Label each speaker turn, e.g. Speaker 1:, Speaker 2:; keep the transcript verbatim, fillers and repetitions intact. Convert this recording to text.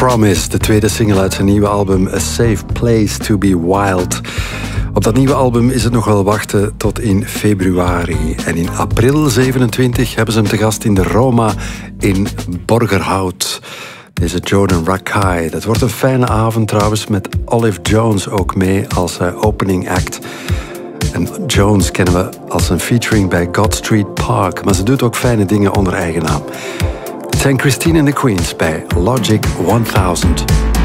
Speaker 1: Promise, de tweede single uit zijn nieuwe album A Safe Place to Be Wild. Op dat nieuwe album is het nog wel wachten tot in februari. En in april zevenentwintig hebben ze hem te gast in de Roma in Borgerhout. Deze Jordan Rakei. Dat wordt een fijne avond trouwens, met Olive Jones ook mee als uh, opening act. En Jones kennen we als een featuring bij God Street Park, maar ze doet ook fijne dingen onder eigen naam. Het zijn Christine and the Queens bij Logic honderd.